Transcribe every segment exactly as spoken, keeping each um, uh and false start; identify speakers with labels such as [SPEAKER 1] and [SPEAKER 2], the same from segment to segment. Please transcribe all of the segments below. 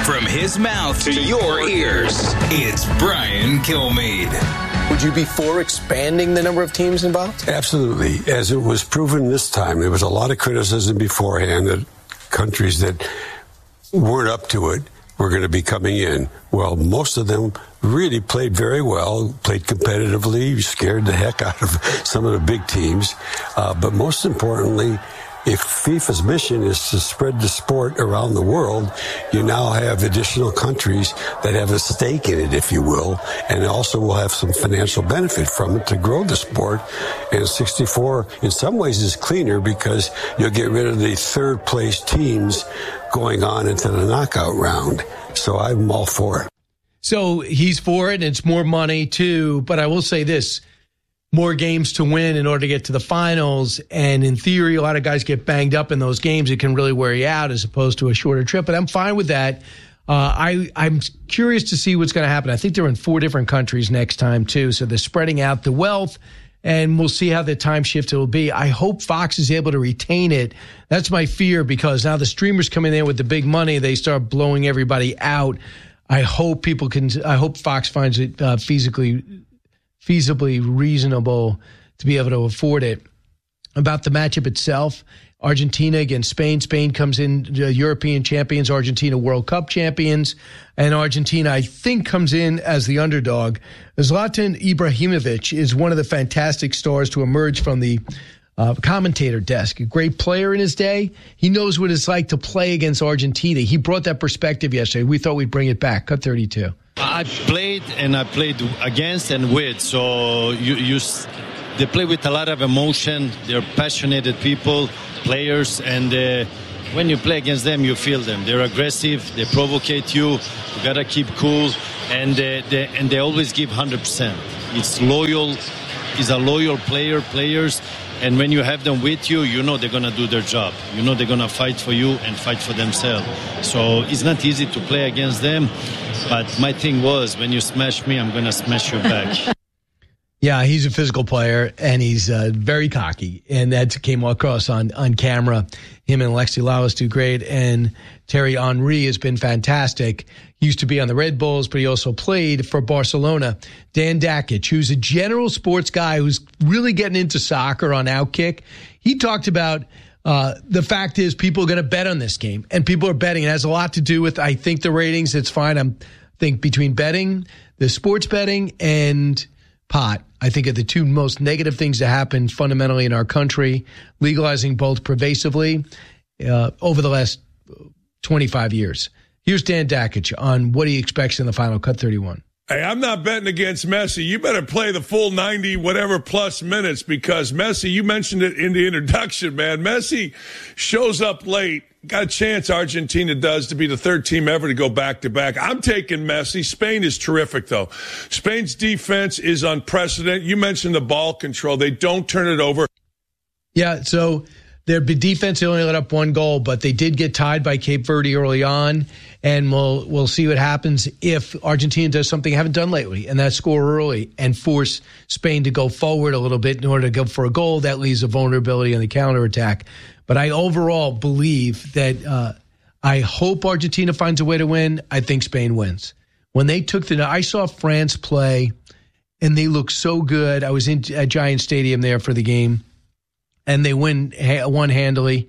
[SPEAKER 1] From his mouth to your ears, it's Brian Kilmeade.
[SPEAKER 2] Would you be for expanding the number of teams involved?
[SPEAKER 3] Absolutely. As it was proven this time, there was a lot of criticism beforehand that countries that weren't up to it were going to be coming in. Well, most of them really played very well, played competitively, scared the heck out of some of the big teams. Uh, but most importantly, if FIFA's mission is to spread the sport around the world, you now have additional countries that have a stake in it, if you will, and also will have some financial benefit from it to grow the sport. And sixty-four, in some ways, is cleaner because you'll get rid of the third-place teams going on into the knockout round. So I'm all for it.
[SPEAKER 4] So he's for it, and it's more money, too. But I will say this. More games to win in order to get to the finals. And in theory, a lot of guys get banged up in those games. It can really wear you out as opposed to a shorter trip. But I'm fine with that. Uh, I, I'm curious to see what's going to happen. I think they're in four different countries next time, too. So they're spreading out the wealth, and we'll see how the time shift will be. I hope Fox is able to retain it. That's my fear, because now the streamers come in there with the big money. They start blowing everybody out. I hope people can – I hope Fox finds it uh, feasibly – feasibly reasonable to be able to afford it. About the matchup itself, Argentina against Spain. Spain comes in uh, European champions, Argentina World Cup champions, and Argentina, I think, comes in as the underdog. Zlatan Ibrahimovic is one of the fantastic stars to emerge from the uh, commentator desk. A great player in his day. He knows what it's like to play against Argentina. He brought that perspective yesterday. We thought we'd bring it back. Cut thirty-two.
[SPEAKER 5] I played and I played against and with, so you, you they play with a lot of emotion. They're passionate people, players, and uh, when you play against them, you feel them. They're aggressive, they provocate you. You gotta keep cool, and uh, they and they always give one hundred percent. It's loyal. It's a loyal player, players. And when you have them with you, you know they're going to do their job. You know they're going to fight for you and fight for themselves. So it's not easy to play against them. But my thing was, when you smash me, I'm going to smash you back.
[SPEAKER 4] Yeah, he's a physical player, and he's uh, very cocky. And that came across on, on camera. Him and Alexi Lalas do great. And Thierry Henry has been fantastic. He used to be on the Red Bulls, but he also played for Barcelona. Dan Dakic, who's a general sports guy who's really getting into soccer on Outkick, he talked about uh, the fact is people are going to bet on this game. And people are betting. It has a lot to do with, I think, the ratings. It's fine. I'm, I think between betting, the sports betting, and pot, I think, are the two most negative things to happen fundamentally in our country, legalizing both pervasively uh, over the last twenty-five years. Here's Dan Dakic on what he expects in the final. Cut thirty-one.
[SPEAKER 6] Hey, I'm not betting against Messi. You better play the full ninety whatever plus minutes, because Messi, you mentioned it in the introduction, man. Messi shows up late. Got a chance, Argentina does, to be the third team ever to go back-to-back. I'm taking Messi. Spain is terrific, though. Spain's defense is unprecedented. You mentioned the ball control. They don't turn it over.
[SPEAKER 4] Yeah, so their defense, they only let up one goal, but they did get tied by Cape Verde early on, and we'll we'll see what happens if Argentina does something they haven't done lately, and that's score early and force Spain to go forward a little bit in order to go for a goal. That leaves a vulnerability in the counterattack. But I overall believe that uh, I hope Argentina finds a way to win. I think Spain wins. When they took the – I saw France play, and they looked so good. I was in at Giant Stadium there for the game, and they win one handily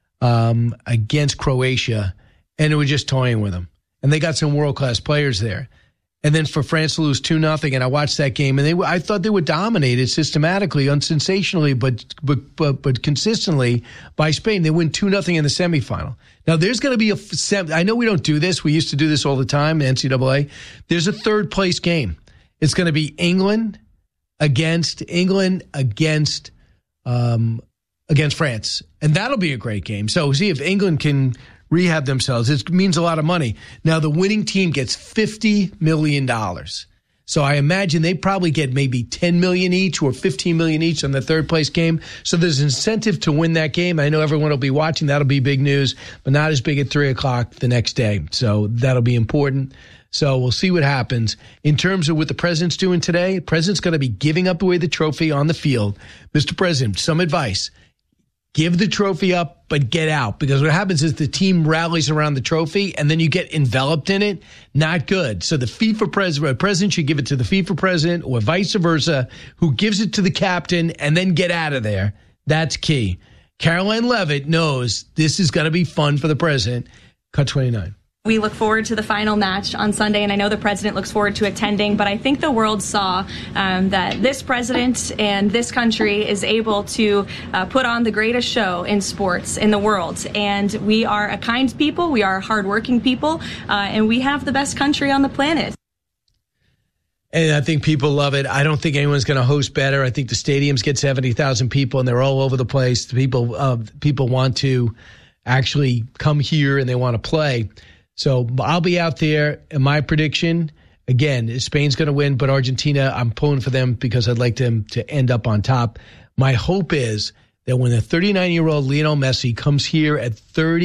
[SPEAKER 4] um, against Croatia, and it was just toying with them. And they got some world-class players there. And then for France to lose two nothing, and I watched that game, and they were, I thought they were dominated systematically, unsensationally, but but but, but consistently by Spain. They win two nothing in the semifinal. Now, there's going to be a – I know we don't do this. We used to do this all the time in N C double A. There's a third-place game. It's going to be England against England against um, against France, and that'll be a great game. So see if England can – rehab themselves. It means a lot of money. Now, the winning team gets fifty million dollars. So I imagine they probably get maybe ten million dollars each or fifteen million dollars each on the third place game. So there's incentive to win that game. I know everyone will be watching. That'll be big news, but not as big at three o'clock the next day. So that'll be important. So we'll see what happens. In terms of what the president's doing today, the president's going to be giving up away the trophy on the field. Mister President, some advice. give the trophy up, but get out. Because what happens is the team rallies around the trophy, and then you get enveloped in it. Not good. So the FIFA president, president should give it to the FIFA president or vice versa, who gives it to the captain, and then get out of there. That's key. Caroline Leavitt knows this is going to be fun for the president. Cut twenty-nine.
[SPEAKER 7] We look forward to the final match on Sunday, and I know the president looks forward to attending, but I think the world saw um, that this president and this country is able to uh, put on the greatest show in sports in the world. And we are a kind people, we are hardworking people, uh, and we have the best country on the planet.
[SPEAKER 4] And I think people love it. I don't think anyone's going to host better. I think the stadiums get seventy thousand people, and they're all over the place. The people, uh, people want to actually come here, and they want to play. So I'll be out there. And my prediction, again, is Spain's going to win, but Argentina, I'm pulling for them because I'd like them to end up on top. My hope is that when the thirty-nine-year-old Lionel Messi comes here at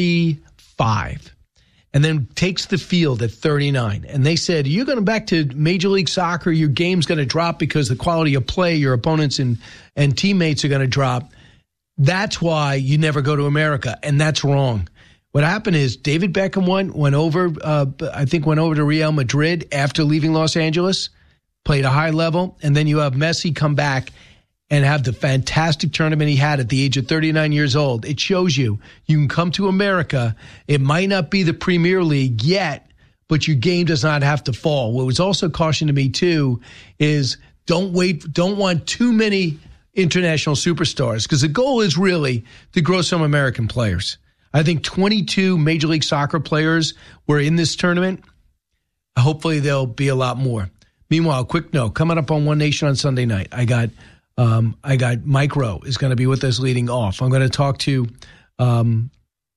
[SPEAKER 4] thirty-five and then takes the field at thirty-nine, and they said, you're going back to Major League Soccer, your game's going to drop because the quality of play, your opponents and, and teammates are going to drop. That's why you never go to America, and that's wrong. What happened is David Beckham went, went over, uh, I think went over to Real Madrid after leaving Los Angeles, played a high level, and then you have Messi come back and have the fantastic tournament he had at the age of thirty-nine years old. It shows you, you can come to America. It might not be the Premier League yet, but your game does not have to fall. What was also caution to me, too, is don't wait, don't want too many international superstars, because the goal is really to grow some American players. I think twenty-two Major League Soccer players were in this tournament. Hopefully there'll be a lot more. Meanwhile, quick note, coming up on One Nation on Sunday night, I got um, I got Mike Rowe is going to be with us leading off. I'm going to talk to um,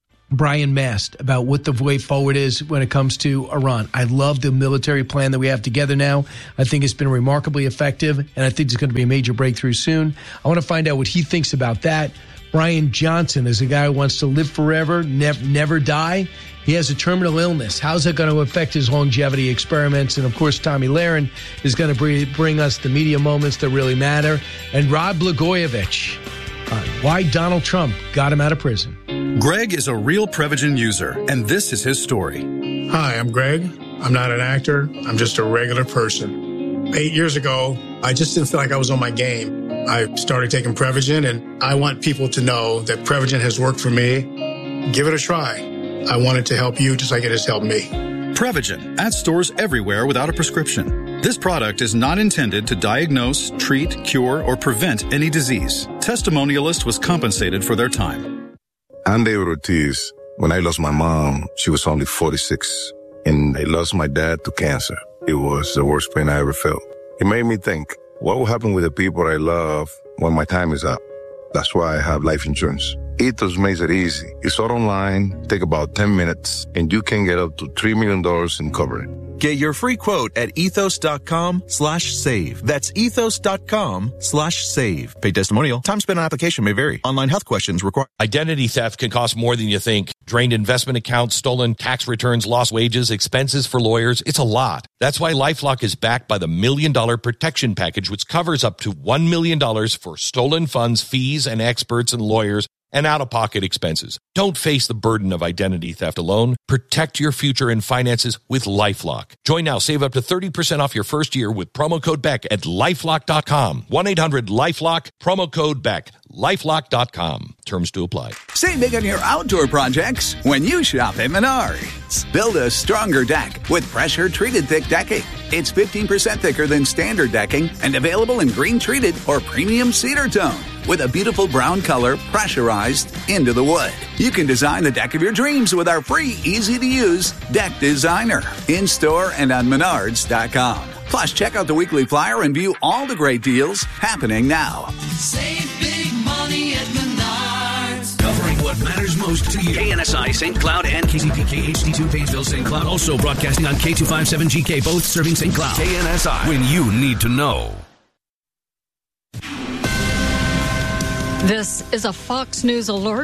[SPEAKER 4] Brian Mast about what the way forward is when it comes to Iran. I love the military plan that we have together now. I think it's been remarkably effective, and I think there's going to be a major breakthrough soon. I want to find out what he thinks about that. Brian Johnson is a guy who wants to live forever, never, never die. He has a terminal illness. How's that going to affect his longevity experiments? And, of course, Tommy Lahren is going to bring us the media moments that really matter. And Rod Blagojevich, uh, why Donald Trump got him out of prison.
[SPEAKER 8] Greg is a real Prevagen user, and this is his story.
[SPEAKER 9] Hi, I'm Greg. I'm not an actor. I'm just a regular person. Eight years ago, I just didn't feel like I was on my game. I started taking Prevagen, and I want people to know that Prevagen has worked for me. Give it a try. I want it to help you just like it has helped me.
[SPEAKER 8] Prevagen, at stores everywhere without a prescription. This product is not intended to diagnose, treat, cure, or prevent any disease. Testimonialist was compensated for their time.
[SPEAKER 10] I'm David Ortiz. When I lost my mom, she was only forty-six, and I lost my dad to cancer. It was the worst pain I ever felt. It made me think, what will happen with the people I love when my time is up? That's why I have life insurance. Ethos makes it easy. It's all online, take about ten minutes, and you can get up to three million dollars in coverage.
[SPEAKER 11] Get your free quote at ethos.com slash save. That's ethos.com slash save. Paid testimonial. Time spent on application may vary. Online health questions require.
[SPEAKER 12] Identity theft can cost more than you think. Drained investment accounts, stolen tax returns, lost wages, expenses for lawyers. It's a lot. That's why LifeLock is backed by the Million Dollar Protection Package, which covers up to one million dollars for stolen funds, fees, and experts and lawyers, and out-of-pocket expenses. Don't face the burden of identity theft alone. Protect your future and finances with LifeLock. Join now. Save up to thirty percent off your first year with promo code Beck at LifeLock dot com. one eight hundred LifeLock, promo code Beck. LifeLock dot com. Terms to apply.
[SPEAKER 13] Save big on your outdoor projects when you shop at Menards. Build a stronger deck with pressure-treated thick decking. It's fifteen percent thicker than standard decking and available in green-treated or premium cedar tone with a beautiful brown color pressurized into the wood. You can design the deck of your dreams with our free, easy-to-use Deck Designer in-store and on Menards dot com. Plus, check out the weekly flyer and view all the great deals happening now.
[SPEAKER 14] Save big money at Menards. Covering what matters most to you. K N S I, Saint Cloud, and K Z P K H D two, Painesville, Saint Cloud. Also broadcasting on K two fifty-seven G K, both serving Saint Cloud. K N S I, when you need to know.
[SPEAKER 15] This is a Fox News alert.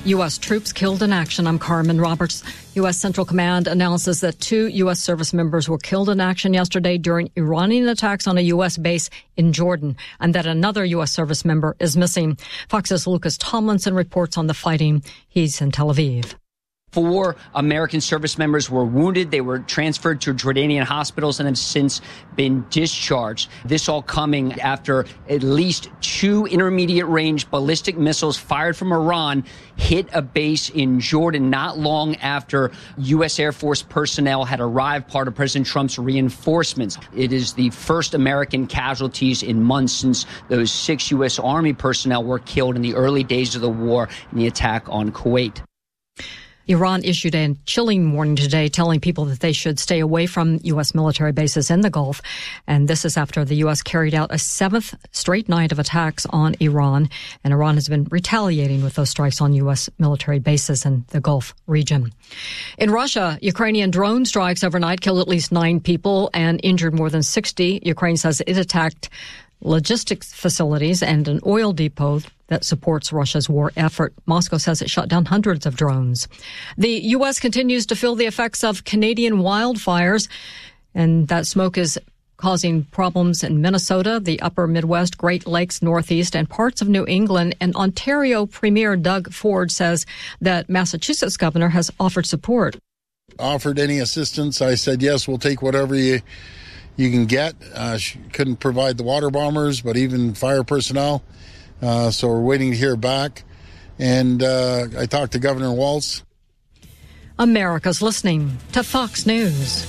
[SPEAKER 15] U S troops killed in action. I'm Carmen Roberts. U S Central Command announces that two U S service members were killed in action yesterday during Iranian attacks on a U S base in Jordan, and that another U S service member is missing. Fox's Lucas Tomlinson reports on the fighting. He's in Tel Aviv.
[SPEAKER 16] Four American service members were wounded. They were transferred to Jordanian hospitals and have since been discharged. This all coming after at least two intermediate-range ballistic missiles fired from Iran hit a base in Jordan not long after U S Air Force personnel had arrived, part of President Trump's reinforcements. It is the first American casualties in months since those six U S Army personnel were killed in the early days of the war in the attack on Kuwait.
[SPEAKER 15] Iran issued a chilling warning today telling people that they should stay away from U S military bases in the Gulf. And this is after the U S carried out a seventh straight night of attacks on Iran. And Iran has been retaliating with those strikes on U S military bases in the Gulf region. In Russia, Ukrainian drone strikes overnight killed at least nine people and injured more than sixty. Ukraine says it attacked logistics facilities and an oil depot that supports Russia's war effort. Moscow says it shot down hundreds of drones. The U S continues to feel the effects of Canadian wildfires, and that smoke is causing problems in Minnesota, the upper Midwest, Great Lakes, Northeast, and parts of New England. And Ontario Premier Doug Ford says that Massachusetts governor has offered support.
[SPEAKER 17] Offered any assistance, I said, yes, we'll take whatever you you can get. Uh, she couldn't provide the water bombers, but even fire personnel. Uh, so we're waiting to hear back. And uh, I talked to Governor Walz.
[SPEAKER 15] America's listening to Fox News.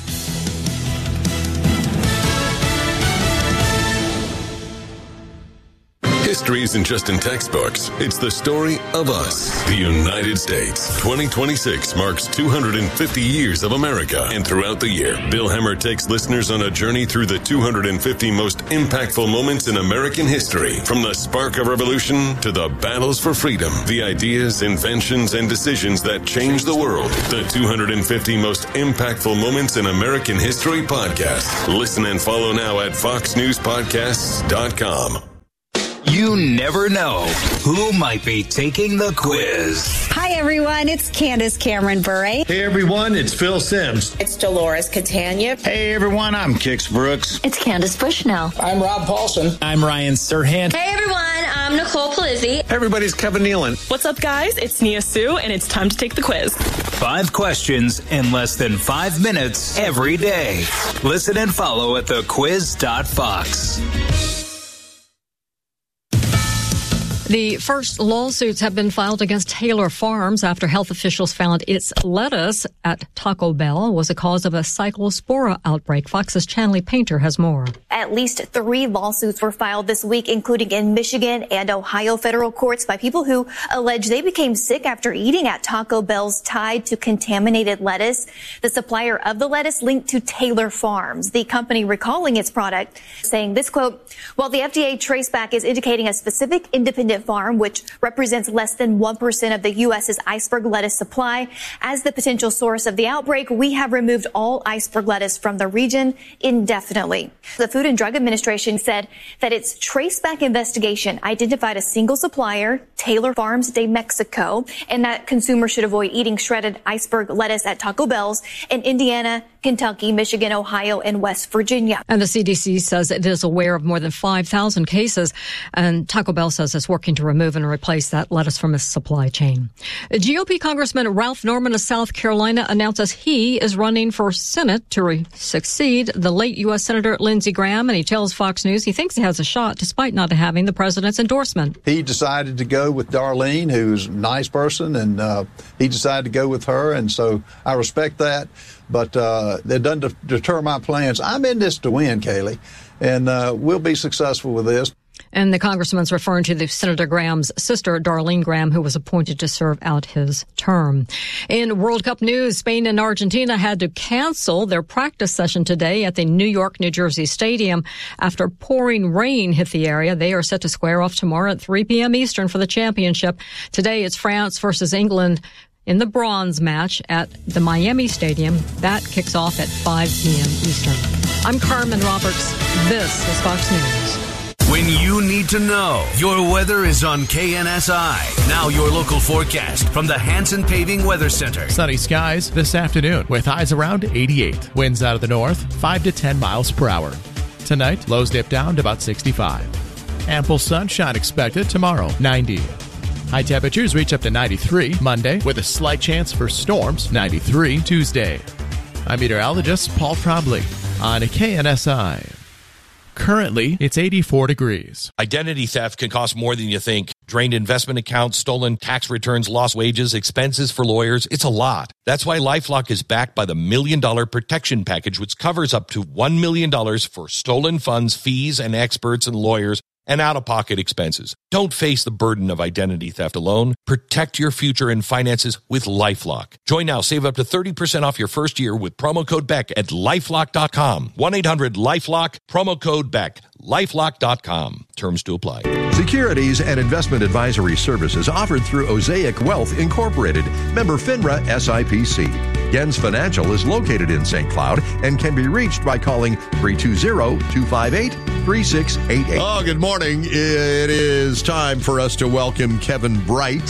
[SPEAKER 18] History isn't just in textbooks. It's the story of us, the United States. twenty twenty-six marks two hundred fifty years of America. And throughout the year, Bill Hemmer takes listeners on a journey through the two hundred fifty most impactful moments in American history. From the spark of revolution to the battles for freedom, the ideas, inventions, and decisions that changed the world. The two hundred fifty most impactful moments in American history podcast. Listen and follow now at fox news podcasts dot com.
[SPEAKER 1] You never know who might be taking the quiz.
[SPEAKER 19] Hi, everyone. It's Candace Cameron Bure.
[SPEAKER 20] Hey, everyone. It's Phil Sims.
[SPEAKER 21] It's Dolores Catania.
[SPEAKER 20] Hey, everyone. I'm Kix Brooks.
[SPEAKER 22] It's Candace Bushnell.
[SPEAKER 21] I'm Rob Paulson.
[SPEAKER 23] I'm Ryan Serhant.
[SPEAKER 24] Hey, everyone. I'm Nicole Palizzi.
[SPEAKER 20] Everybody's Kevin Nealon.
[SPEAKER 25] What's up, guys? It's Nia Sue, and it's time to take the quiz.
[SPEAKER 1] Five questions in less than five minutes every day. Listen and follow at the quiz dot fox.
[SPEAKER 15] The first lawsuits have been filed against Taylor Farms after health officials found its lettuce at Taco Bell was a cause of a cyclospora outbreak. Fox's Chanley Painter has more.
[SPEAKER 26] At least three lawsuits were filed this week, including in Michigan and Ohio federal courts by people who allege they became sick after eating at Taco Bell's tied to contaminated lettuce. The supplier of the lettuce linked to Taylor Farms, the company recalling its product, saying this, quote, while the F D A traceback is indicating a specific independent farm, which represents less than one percent of the U S's iceberg lettuce supply, as the potential source of the outbreak, we have removed all iceberg lettuce from the region indefinitely. The Food and Drug Administration said that its traceback investigation identified a single supplier, Taylor Farms de Mexico, and that consumers should avoid eating shredded iceberg lettuce at Taco Bell's in Indiana, Kentucky, Michigan, Ohio, and West Virginia.
[SPEAKER 15] And the C D C says it is aware of more than five thousand cases, and Taco Bell says it's working to remove and replace that lettuce from its supply chain. G O P Congressman Ralph Norman of South Carolina announces he is running for Senate to re- succeed the late U S Senator Lindsey Graham, and he tells Fox News he thinks he has a shot despite not having the president's endorsement.
[SPEAKER 27] He decided to go with Darlene, who's a nice person, and uh, he decided to go with her, and so I respect that. But uh, that doesn't de- deter my plans. I'm in this to win, Kaylee, and uh, we'll be successful with this.
[SPEAKER 15] And the congressman's referring to the Senator Graham's sister, Darlene Graham, who was appointed to serve out his term. In World Cup news, Spain and Argentina had to cancel their practice session today at the New York, New Jersey Stadium after pouring rain hit the area. They are set to square off tomorrow at three p.m. Eastern for the championship. Today, it's France versus England in the bronze match at the Miami Stadium. That kicks off at five p.m. Eastern. I'm Carmen Roberts. This is Fox News.
[SPEAKER 14] When you need to know, your weather is on K N S I. Now your local forecast from the Hanson Paving Weather Center.
[SPEAKER 2] Sunny skies this afternoon with highs around eighty-eight. Winds out of the north, five to ten miles per hour. Tonight, lows dip down to about sixty-five. Ample sunshine expected tomorrow, ninety. High temperatures reach up to ninety-three Monday with a slight chance for storms, ninety-three Tuesday. I'm meteorologist Paul Trombley on K N S I. Currently, it's eighty-four degrees.
[SPEAKER 12] Identity theft can cost more than you think. Drained investment accounts, stolen tax returns, lost wages, expenses for lawyers. It's a lot. That's why LifeLock is backed by the Million Dollar Protection Package, which covers up to one million dollars for stolen funds, fees, and experts and lawyers, and out-of-pocket expenses. Don't face the burden of identity theft alone. Protect your future and finances with LifeLock. Join now. Save up to thirty percent off your first year with promo code Beck at lifelock dot com. one eight hundred LifeLock, promo code Beck. lifelock dot com. Terms to apply.
[SPEAKER 3] Securities and investment advisory services offered through Osaic Wealth Incorporated. Member FINRA S I P C. Gens Financial is located in Saint Cloud and can be reached by calling three two zero, two five eight, three six eight eight.
[SPEAKER 5] Oh, good morning. It is time for us to welcome Kevin Bright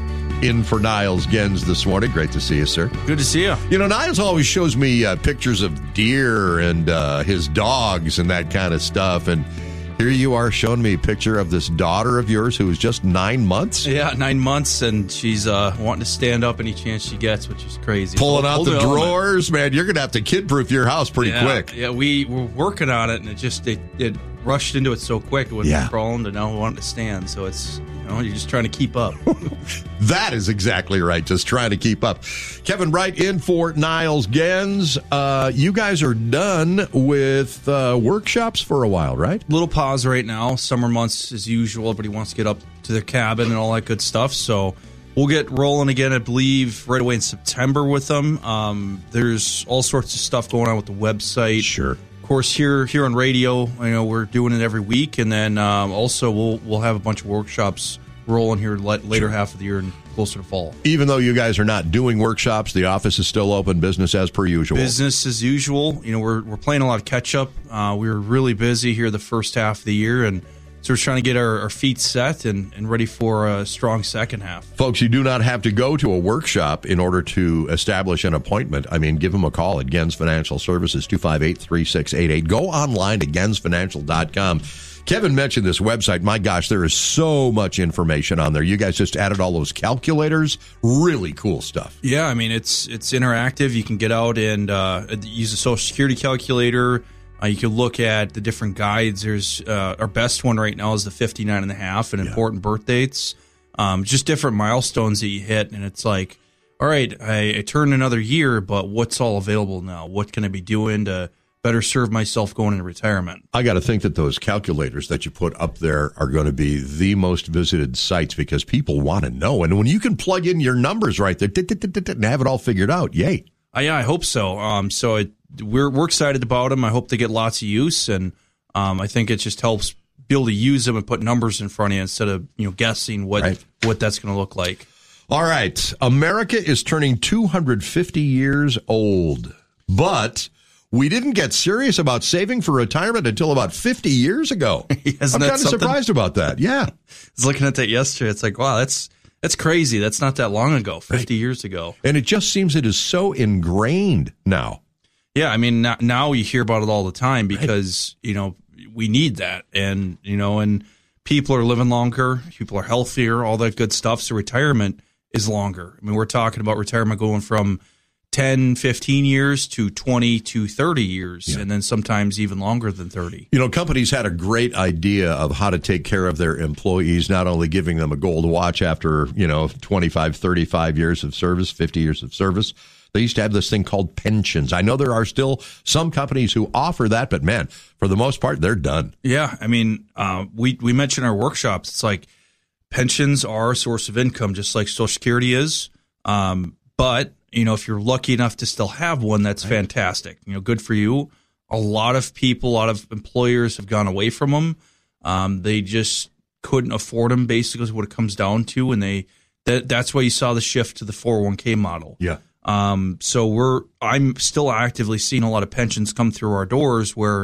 [SPEAKER 5] in for Niles Gens this morning. Great to see you, sir.
[SPEAKER 6] Good to see you.
[SPEAKER 5] You know, Niles always shows me uh, pictures of deer and uh, his dogs and that kind of stuff. And here you are showing me a picture of this daughter of yours who is just nine months.
[SPEAKER 6] Yeah, nine months, and she's uh, wanting to stand up any chance she gets, which is crazy.
[SPEAKER 5] Pulling
[SPEAKER 6] so,
[SPEAKER 5] out the drawers, man. You're going to have to kid-proof your house pretty
[SPEAKER 6] yeah,
[SPEAKER 5] quick.
[SPEAKER 6] Yeah, we were working on it, and it just it, it rushed into it so quick. It went
[SPEAKER 5] Yeah.
[SPEAKER 6] from crawling to now wanting to stand. So it's, you know, you're just trying to keep up.
[SPEAKER 5] That is exactly right. Just trying to keep up. Kevin Bright in for Niles Gens. Uh, you guys are done with uh, workshops for a while, right?
[SPEAKER 6] Little pause right now. Summer months, as usual, everybody wants to get up to their cabin and all that good stuff. So we'll get rolling again, I believe, right away in September with them. Um, there's all sorts of stuff going on with the website.
[SPEAKER 5] Sure.
[SPEAKER 6] Of course, here here on radio, you know, we're doing it every week, and then um, also we'll we'll have a bunch of workshops rolling here later sure. half of the year and closer to fall.
[SPEAKER 5] Even though you guys are not doing workshops, the office is still open, business as per usual.
[SPEAKER 6] Business as usual. You know, we're we're playing a lot of catch up. Uh, we were really busy here the first half of the year, and so we're trying to get our, our feet set and, and ready for a strong second half.
[SPEAKER 5] Folks, you do not have to go to a workshop in order to establish an appointment. I mean, give them a call at Gens Financial Services, two five eight, three six eight eight. Go online to gens financial dot com. Kevin mentioned this website. My gosh, there is so much information on there. You guys just added all those calculators. Really cool stuff.
[SPEAKER 6] Yeah, I mean, it's it's interactive. You can get out and uh, use a Social Security calculator. Uh, you can look at the different guides. There's uh, our best one right now is the fifty-nine and a half and yeah. important birth dates. Um, just different milestones that you hit. And it's like, all right, I, I turned another year, but what's all available now? What can I be doing to better serve myself going into retirement?
[SPEAKER 5] I got to think that those calculators that you put up there are going to be the most visited sites because people want to know. And when you can plug in your numbers right there and have it all figured out, yay.
[SPEAKER 6] Uh, yeah, I hope so. Um, so it, we're we're excited about them. I hope they get lots of use, and um, I think it just helps be able to use them and put numbers in front of you instead of you know guessing what right. what that's going to look like.
[SPEAKER 5] All right, America is turning two hundred fifty years old, but we didn't get serious about saving for retirement until about fifty years ago. I'm kind of surprised about that. Yeah,
[SPEAKER 6] I was looking at that yesterday. It's like, wow, that's. That's crazy. That's not that long ago, fifty right. years ago.
[SPEAKER 5] And it just seems it is so ingrained now.
[SPEAKER 6] Yeah, I mean, now you hear about it all the time because, right. you know, we need that. And, you know, and people are living longer, people are healthier, all that good stuff. So retirement is longer. I mean, we're talking about retirement going from ten, fifteen years to twenty to thirty years, yeah. and then sometimes even longer than thirty.
[SPEAKER 5] You know, companies had a great idea of how to take care of their employees, not only giving them a gold watch after, you know, twenty-five, thirty-five years of service, fifty years of service. They used to have this thing called pensions. I know there are still some companies who offer that, but man, for the most part, they're done.
[SPEAKER 6] Yeah, I mean, uh, we, we mentioned our workshops. It's like pensions are a source of income, just like Social Security is. Um, but you know, if you're lucky enough to still have one, that's right. fantastic. You know, good for you. A lot of people, a lot of employers have gone away from them. Um, they just couldn't afford them, basically, is what it comes down to. And they that that's why you saw the shift to the four oh one k model.
[SPEAKER 5] Yeah.
[SPEAKER 6] Um, so we're I'm still actively seeing a lot of pensions come through our doors where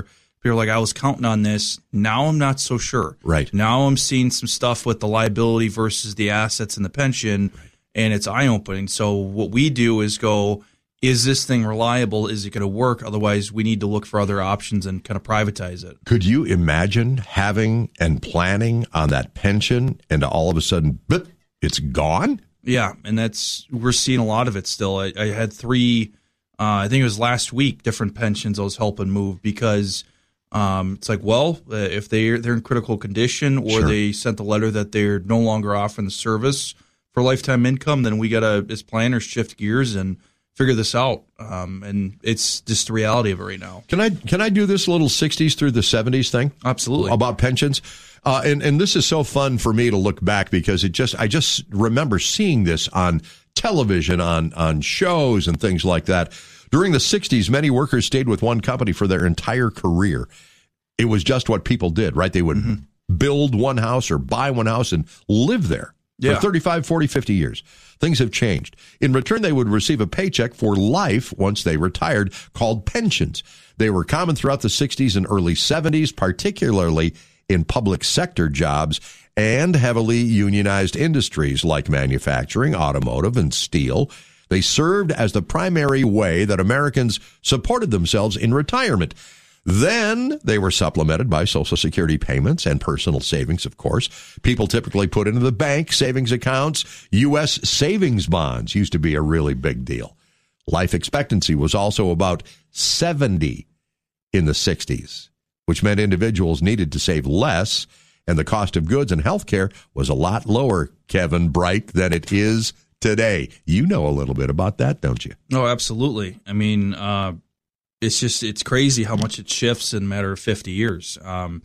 [SPEAKER 6] People are like, I was counting on this. Now I'm not so sure.
[SPEAKER 5] Right.
[SPEAKER 6] Now I'm seeing some stuff with the liability versus the assets and the pension, right. and it's eye-opening. So what we do is go, is this thing reliable? Is it going to work? Otherwise, we need to look for other options and kind of privatize it.
[SPEAKER 5] Could you imagine having and planning on that pension and all of a sudden, but it's gone?
[SPEAKER 6] Yeah, and that's we're seeing a lot of it still. I, I had three, uh, I think it was last week, different pensions I was helping move because um, it's like, well, uh, if they're, they're in critical condition or
[SPEAKER 5] Sure.
[SPEAKER 6] they sent a letter that they're no longer offering the service for lifetime income, then we got to, as planners, shift gears and figure this out. Um, and it's just the reality of it right now.
[SPEAKER 5] Can I can I do this little sixties through the seventies thing?
[SPEAKER 6] Absolutely.
[SPEAKER 5] About pensions? Uh, and, and this is so fun for me to look back because it just I just remember seeing this on television, on, on shows and things like that. During the sixties, many workers stayed with one company for their entire career. It was just what people did, right? They would mm-hmm. build one house or buy one house and live there for
[SPEAKER 6] Yeah.
[SPEAKER 5] thirty-five, forty, fifty years. Things have changed. In return, they would receive a paycheck for life once they retired called pensions. They were common throughout the sixties and early seventies, particularly in public sector jobs and heavily unionized industries like manufacturing, automotive, and steel. They served as the primary way that Americans supported themselves in retirement. Then they were supplemented by Social Security payments and personal savings, of course. People typically put into the bank savings accounts. U S savings bonds used to be a really big deal. Life expectancy was also about seventy in the sixties, which meant individuals needed to save less, and the cost of goods and health care was a lot lower, Kevin Bright, than it is today. You know a little bit about that, don't you?
[SPEAKER 6] No, absolutely. I mean, uh, it's just, it's crazy how much it shifts in a matter of fifty years. Um,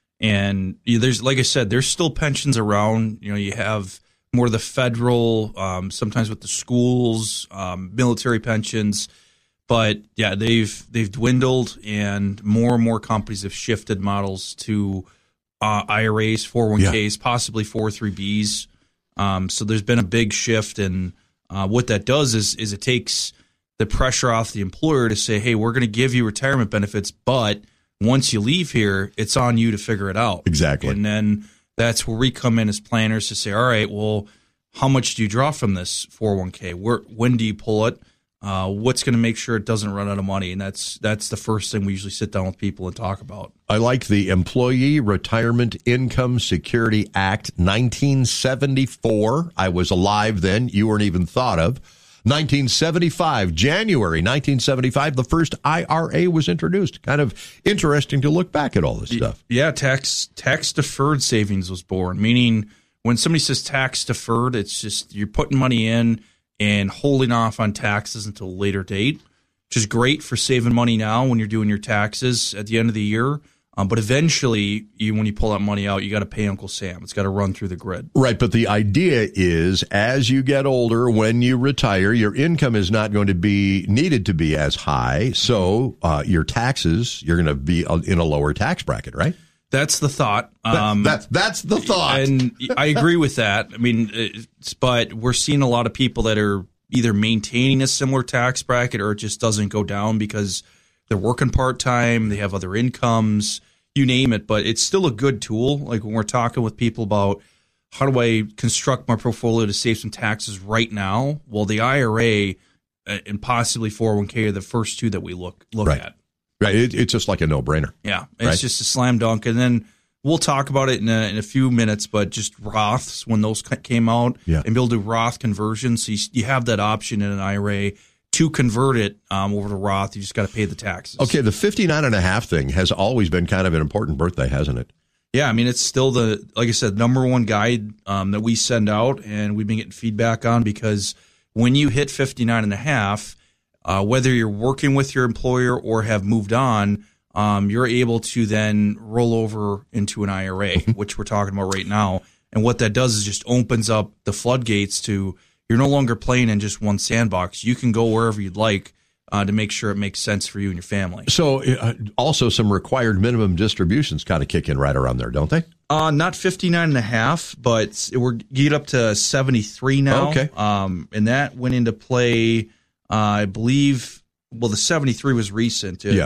[SPEAKER 6] and you know, there's, like I said, there's still pensions around. You know, you have more of the federal, um, sometimes with the schools, um, military pensions. But yeah, they've they've dwindled, and more and more companies have shifted models to uh, I R As, four oh one Ks, yeah. possibly four oh three Bs. Um, so there's been a big shift, and uh, what that does is is it takes the pressure off the employer to say, hey, we're going to give you retirement benefits, but once you leave here, it's on you to figure it out.
[SPEAKER 5] Exactly.
[SPEAKER 6] And then that's where we come in as planners to say, all right, well, how much do you draw from this four oh one K? Where, when do you pull it? Uh, what's going to make sure it doesn't run out of money? And that's that's the first thing we usually sit down with people and talk about.
[SPEAKER 5] I like the Employee Retirement Income Security Act, nineteen seventy-four. I was alive then. You weren't even thought of. nineteen seventy-five, January nineteen seventy-five, the first I R A was introduced. Kind of interesting to look back at all this stuff.
[SPEAKER 6] Yeah, tax tax deferred savings was born, meaning when somebody says tax deferred, it's just you're putting money in and holding off on taxes until a later date, which is great for saving money now when you're doing your taxes at the end of the year. Um, but eventually, you, when you pull that money out, you got to pay Uncle Sam. It's got to run through the grid.
[SPEAKER 5] Right, but the idea is as you get older, when you retire, your income is not going to be needed to be as high. So uh, your taxes, you're going to be in a lower tax bracket, right?
[SPEAKER 6] That's the thought. Um,
[SPEAKER 5] that, that's that's the thought.
[SPEAKER 6] And I agree with that. I mean, it's, but we're seeing a lot of people that are either maintaining a similar tax bracket or it just doesn't go down because they're working part-time, they have other incomes, you name it. But it's still a good tool. Like when we're talking with people about how do I construct my portfolio to save some taxes right now? Well, the I R A and possibly four oh one K are the first two that we look look
[SPEAKER 5] right.
[SPEAKER 6] at.
[SPEAKER 5] Right, it, it's just like a no-brainer.
[SPEAKER 6] Yeah, it's
[SPEAKER 5] right?
[SPEAKER 6] just a slam dunk. And then we'll talk about it in a, in a few minutes, but just Roths, when those came out,
[SPEAKER 5] yeah.
[SPEAKER 6] and be able to do Roth conversions. So you, you have that option in an I R A to convert it um, over to Roth. You just got to pay the taxes.
[SPEAKER 5] Okay, the fifty-nine and a half thing has always been kind of an important birthday, hasn't it?
[SPEAKER 6] Yeah, I mean, it's still the, like I said, number one guide um, that we send out, and we've been getting feedback on because when you hit fifty-nine and a half, Uh, whether you're working with your employer or have moved on, um, you're able to then roll over into an I R A, which we're talking about right now. And what that does is just opens up the floodgates to you're no longer playing in just one sandbox. You can go wherever you'd like uh, to make sure it makes sense for you and your family.
[SPEAKER 5] So uh, also some required minimum distributions kind of kick in right around there, don't they?
[SPEAKER 6] Uh, not fifty-nine and a half, but we're get up to seventy-three now.
[SPEAKER 5] Okay.
[SPEAKER 6] Um, and that went into play. Uh, I believe, well, the seventy-three was recent. It,
[SPEAKER 5] yeah.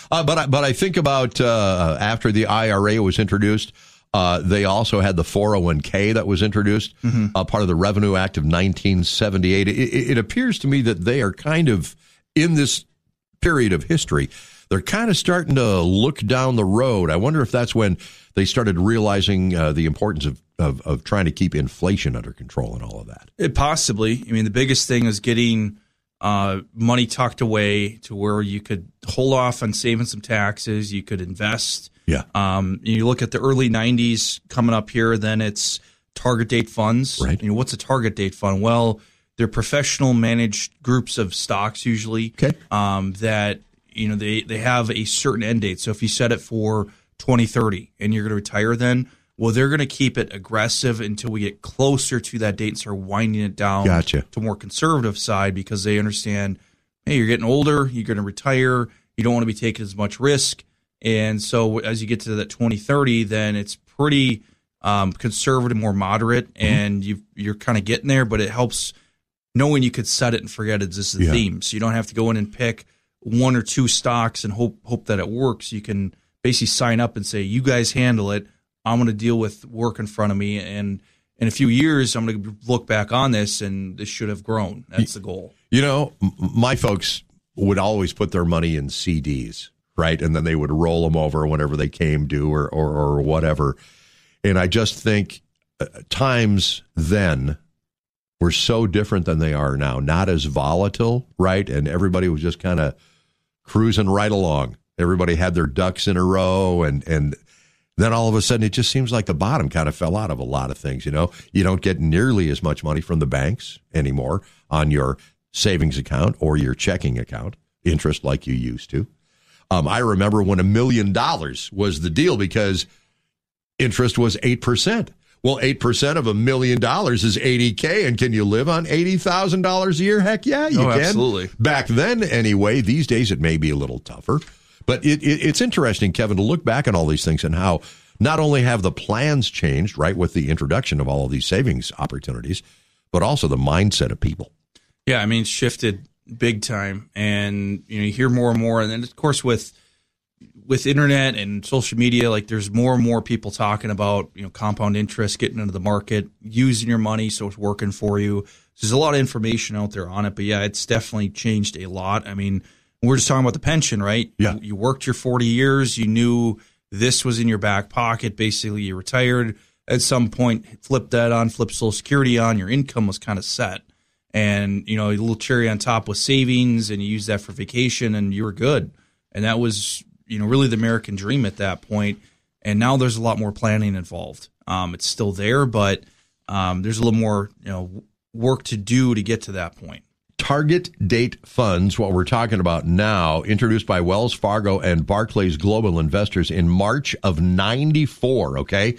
[SPEAKER 5] Uh, but, I, but I think about uh, after the I R A was introduced, uh, they also had the four oh one k that was introduced, mm-hmm. uh, part of the Revenue Act of nineteen seventy-eight. It, it appears to me that they are kind of, in this period of history, they're kind of starting to look down the road. I wonder if that's when they started realizing uh, the importance of, of, of trying to keep inflation under control and all of that.
[SPEAKER 6] It possibly. I mean, the biggest thing is getting uh, money tucked away to where you could hold off on saving some taxes. You could invest.
[SPEAKER 5] Yeah.
[SPEAKER 6] Um, you look at the early nineties coming up here, then it's target date funds.
[SPEAKER 5] Right.
[SPEAKER 6] You know, what's a target date fund? Well, they're professional managed groups of stocks usually.
[SPEAKER 5] Okay.
[SPEAKER 6] Um, that, you know, they, they have a certain end date. So if you set it for twenty thirty and you're going to retire then, well, they're going to keep it aggressive until we get closer to that date and start winding it down
[SPEAKER 5] gotcha.
[SPEAKER 6] to a more conservative side because they understand, hey, you're getting older, you're going to retire, you don't want to be taking as much risk. And so as you get to that twenty thirty, then it's pretty um, conservative, more moderate, mm-hmm. and you you're kind of getting there, but it helps knowing you could set it and forget it. This is the
[SPEAKER 5] yeah.
[SPEAKER 6] theme. So you don't have to go in and pick one or two stocks and hope hope that it works. You can basically sign up and say, you guys handle it. I'm going to deal with work in front of me. And in a few years, I'm going to look back on this, and this should have grown. That's the goal.
[SPEAKER 5] You know, my folks would always put their money in C Ds, right? And then they would roll them over whenever they came due or, or, or whatever. And I just think uh, times then were so different than they are now. Not as volatile, right? And everybody was just kind of cruising right along. Everybody had their ducks in a row, and, and then all of a sudden it just seems like the bottom kind of fell out of a lot of things, you know? You don't get nearly as much money from the banks anymore on your savings account or your checking account, interest like you used to. Um, I remember when a million dollars was the deal because interest was eight percent. Well, eight percent of a million dollars is eighty K, and can you live on eighty thousand dollars a year? Heck yeah, you
[SPEAKER 6] oh,
[SPEAKER 5] can.
[SPEAKER 6] Absolutely.
[SPEAKER 5] Back then, anyway. These days, it may be a little tougher. But it, it, it's interesting, Kevin, to look back on all these things and how not only have the plans changed, right, with the introduction of all of these savings opportunities, but also the mindset of people.
[SPEAKER 6] Yeah, I mean, it's shifted big time. And, you know, you hear more and more. And then, of course, with with internet and social media, like there's more and more people talking about, you know, compound interest, getting into the market, using your money so it's working for you. There's a lot of information out there on it, but yeah, it's definitely changed a lot. I mean, we're just talking about the pension, right?
[SPEAKER 5] Yeah.
[SPEAKER 6] You, you worked your forty years, you knew this was in your back pocket. Basically, you retired at some point, flip that on, flip Social Security on, your income was kind of set. And, you know, a little cherry on top was savings, and you used that for vacation, and you were good. And that was, you know, really the American dream at that point. And now there's a lot more planning involved. Um, it's still there, but um, there's a little more, you know, work to do to get to that point.
[SPEAKER 5] Target date funds, what we're talking about now, introduced by Wells Fargo and Barclays Global Investors in March of ninety-four, okay?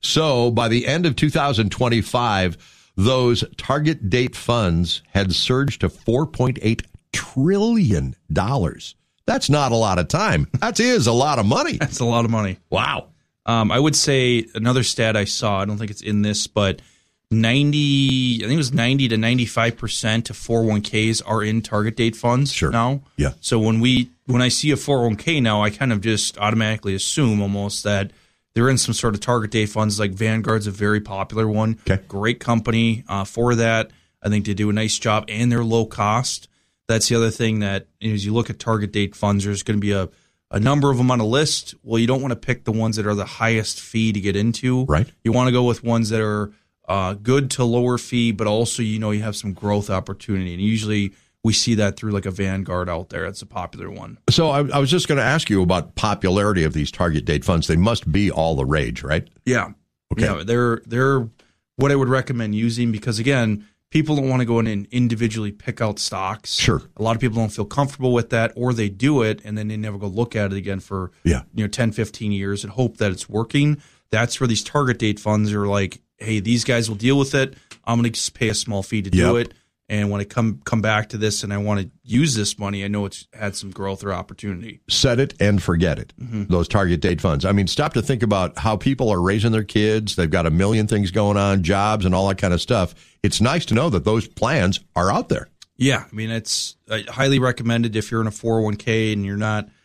[SPEAKER 5] So by the end of two thousand twenty-five, those target date funds had surged to four point eight trillion dollars. That's not a lot of time. That is a lot of money.
[SPEAKER 6] That's a lot of money.
[SPEAKER 5] Wow.
[SPEAKER 6] Um, I would say another stat I saw, I don't think it's in this, but ninety, I think it was ninety to ninety-five percent of four oh one k's are in target date funds
[SPEAKER 5] sure.
[SPEAKER 6] now.
[SPEAKER 5] Yeah.
[SPEAKER 6] So when we when I see a four oh one k now, I kind of just automatically assume almost that they're in some sort of target date funds. Like Vanguard's a very popular one.
[SPEAKER 5] Okay.
[SPEAKER 6] Great company uh, for that. I think they do a nice job, and they're low cost. That's the other thing that, you know, as you look at target date funds, there's going to be a, a number of them on a list. Well, you don't want to pick the ones that are the highest fee to get into.
[SPEAKER 5] Right.
[SPEAKER 6] You want to go with ones that are uh, good to lower fee, but also, you know, you have some growth opportunity. And usually we see that through like a Vanguard out there. It's a popular one.
[SPEAKER 5] So I, I was just going to ask you about popularity of these target date funds. They must be all the rage, right?
[SPEAKER 6] Yeah.
[SPEAKER 5] Okay.
[SPEAKER 6] Yeah, they're, they're what I would recommend using because, again, people don't want to go in and individually pick out stocks.
[SPEAKER 5] Sure.
[SPEAKER 6] A lot of people don't feel comfortable with that, or they do it and then they never go look at it again for
[SPEAKER 5] yeah.
[SPEAKER 6] you know ten, fifteen years and hope that it's working. That's where these target date funds are like, hey, these guys will deal with it. I'm going to just pay a small fee to do
[SPEAKER 5] yep.
[SPEAKER 6] it. And when I come come back to this and I want to use this money, I know it's had some growth or opportunity.
[SPEAKER 5] Set it and forget it, mm-hmm. those target date funds. I mean, stop to think about how people are raising their kids. They've got a million things going on, jobs and all that kind of stuff. It's nice to know that those plans are out there.
[SPEAKER 6] Yeah, I mean, it's uh, highly recommended if you're in a four oh one k and you're not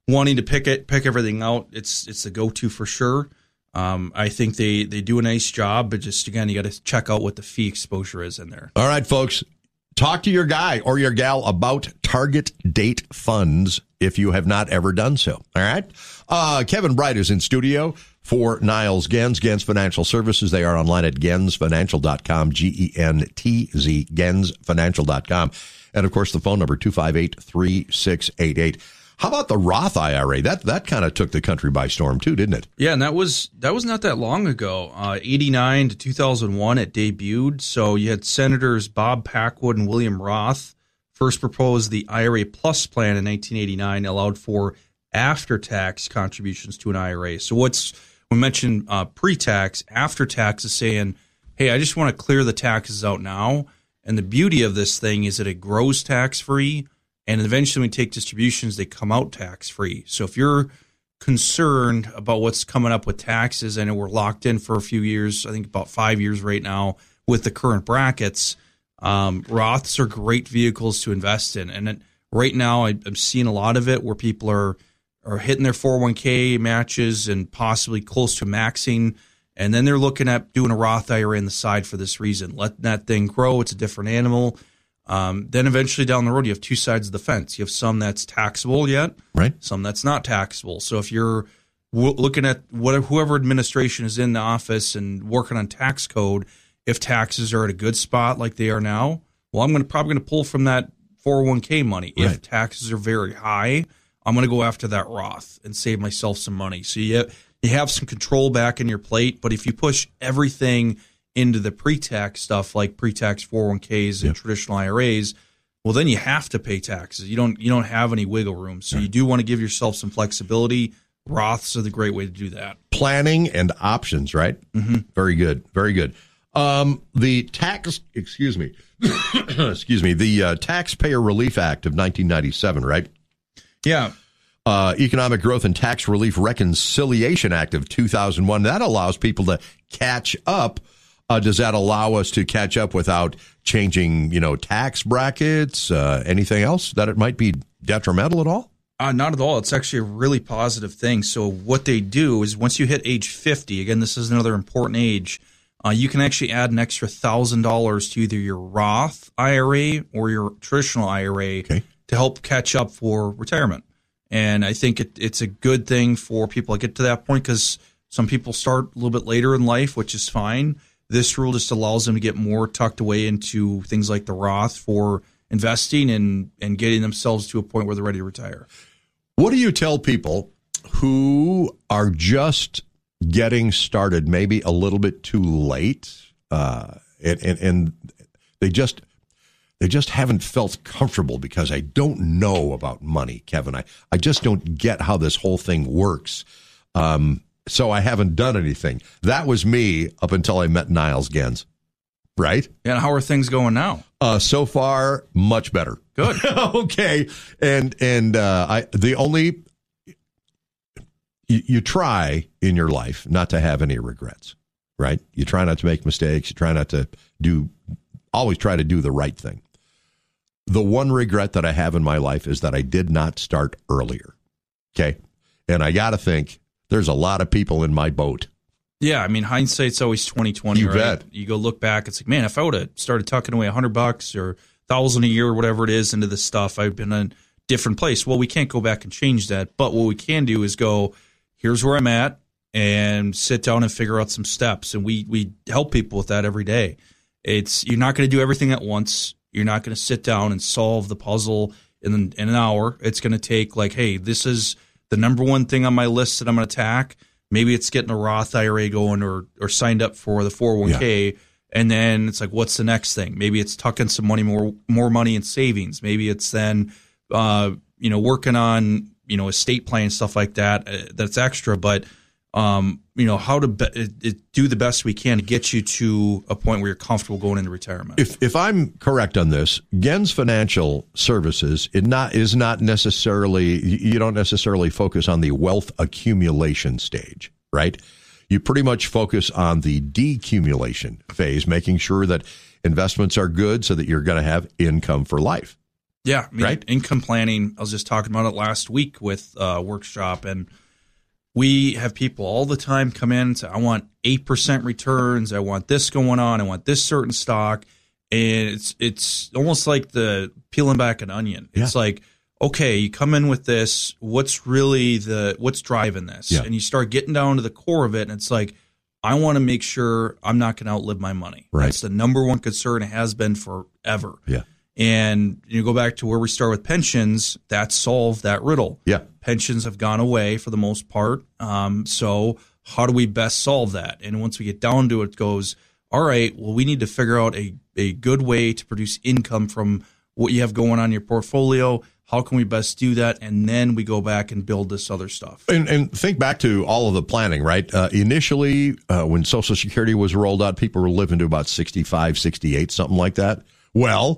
[SPEAKER 6] wanting to pick it, pick everything out, it's it's the go-to for sure. Um, I think they, they do a nice job, but just, again, you got to check out what the fee exposure is in there.
[SPEAKER 5] All right, folks. Talk to your guy or your gal about target date funds if you have not ever done so. All right. Uh, Kevin Bright is in studio for Niles Genz, Genz Financial Services. They are online at gens financial dot com, G E N T Z, gens financial dot com. And, of course, the phone number, two five eight, three six eight eight. How about the Roth I R A? That that kind of took the country by storm, too, didn't it?
[SPEAKER 6] Yeah, and that was that was not that long ago. Uh, eighty-nine to two thousand one, it debuted. So you had Senators Bob Packwood and William Roth first proposed the I R A Plus plan in nineteen eighty-nine, allowed for after-tax contributions to an I R A. So what's we mentioned uh, pre-tax, after-tax is saying, hey, I just want to clear the taxes out now. And the beauty of this thing is that it grows tax-free. And eventually when we take distributions, they come out tax-free. So if you're concerned about what's coming up with taxes, I know we're locked in for a few years, I think about five years right now with the current brackets, um, Roths are great vehicles to invest in. And it, right now I, I'm seeing a lot of it where people are, are hitting their four oh one k matches and possibly close to maxing. And then they're looking at doing a Roth I R A on the side for this reason. Let that thing grow. It's a different animal. Um, then eventually down the road, you have two sides of the fence. You have some that's taxable yet,
[SPEAKER 5] right?
[SPEAKER 6] Some that's not taxable. So if you're w- looking at whatever, whoever administration is in the office and working on tax code, if taxes are at a good spot like they are now, well, I'm going to probably going to pull from that four oh one k money. Right. If taxes are very high, I'm going to go after that Roth and save myself some money. So you have, you have some control back in your plate. But if you push everything into the pre-tax stuff like pre-tax four oh one k's and yep. traditional I R As, well, then you have to pay taxes. You don't you don't have any wiggle room. So right. you do want to give yourself some flexibility. Roths are the great way to do that.
[SPEAKER 5] Planning and options, right?
[SPEAKER 6] Mm-hmm.
[SPEAKER 5] Very good. Very good. Um, the tax, excuse me, excuse me, the uh, Taxpayer Relief Act of nineteen ninety-seven, right?
[SPEAKER 6] Yeah.
[SPEAKER 5] Uh, Economic Growth and Tax Relief Reconciliation Act of two thousand one. That allows people to catch up. Uh, does that allow us to catch up without changing, you know, tax brackets? Uh, anything else that it might be detrimental at all?
[SPEAKER 6] Uh, not at all. It's actually a really positive thing. So what they do is once you hit age fifty, again, this is another important age, uh, you can actually add an extra one thousand dollars to either your Roth I R A or your traditional I R A
[SPEAKER 5] okay.
[SPEAKER 6] to help catch up for retirement. And I think it, it's a good thing for people to get to that point because some people start a little bit later in life, which is fine. This rule just allows them to get more tucked away into things like the Roth for investing and, and getting themselves to a point where they're ready to retire.
[SPEAKER 5] What do you tell people who are just getting started, maybe a little bit too late, uh, and, and, and they just they just haven't felt comfortable because I don't know about money, Kevin. I, I just don't get how this whole thing works. Um So I haven't done anything. That was me up until I met Niles Genz, right?
[SPEAKER 6] And how are things going now?
[SPEAKER 5] Uh, so far, much better.
[SPEAKER 6] Good.
[SPEAKER 5] Okay. And and uh, I the only you, you try in your life not to have any regrets, right? You try not to make mistakes. You try not to do. Always try to do the right thing. The one regret that I have in my life is that I did not start earlier. Okay, and I got to think. There's a lot of people in my boat.
[SPEAKER 6] Yeah, I mean, hindsight's always twenty twenty,
[SPEAKER 5] you
[SPEAKER 6] right?
[SPEAKER 5] Bet.
[SPEAKER 6] You go look back, it's like, man, if I would have started tucking away a hundred bucks or thousand a year or whatever it is into this stuff, I've been in a different place. Well, we can't go back and change that, but what we can do is go, here's where I'm at, and sit down and figure out some steps. And we we help people with that every day. It's you're not going to do everything at once. You're not going to sit down and solve the puzzle in, in an hour. It's going to take like, hey, this is the number one thing on my list that I'm going to attack. Maybe it's getting a Roth I R A going or or signed up for the four oh one k. Yeah. And then it's like, what's the next thing? Maybe it's tucking some money, more more money in savings. Maybe it's then, uh, you know, working on, you know, estate plan, stuff like that. Uh, that's extra. But, um, you know, how to be, it, it, do the best we can to get you to a point where you're comfortable going into retirement.
[SPEAKER 5] If if I'm correct on this, Genz Financial Services it not is not necessarily, you don't necessarily focus on the wealth accumulation stage, right? You pretty much focus on the decumulation phase, making sure that investments are good so that you're going to have income for life.
[SPEAKER 6] Yeah, I mean,
[SPEAKER 5] right?
[SPEAKER 6] Income planning, I was just talking about it last week with a workshop, and we have people all the time come in and say, I want eight percent returns, I want this going on, I want this certain stock, and it's it's almost like the peeling back an onion. It's
[SPEAKER 5] yeah.
[SPEAKER 6] like, okay, you come in with this, what's really the, what's driving this?
[SPEAKER 5] Yeah.
[SPEAKER 6] And you start getting down to the core of it, and it's like, I want to make sure I'm not going to outlive my money.
[SPEAKER 5] Right.
[SPEAKER 6] That's the number one concern. It has been forever.
[SPEAKER 5] Yeah.
[SPEAKER 6] And you go back to where we start with pensions, that solved that riddle.
[SPEAKER 5] Yeah.
[SPEAKER 6] Pensions have gone away for the most part. Um, so how do we best solve that? And once we get down to it, it goes, all right, well, we need to figure out a, a good way to produce income from what you have going on in your portfolio. How can we best do that? And then we go back and build this other stuff.
[SPEAKER 5] And, and think back to all of the planning, right? Uh, initially, uh, when Social Security was rolled out, people were living to about sixty-five, sixty-eight, something like that. Well,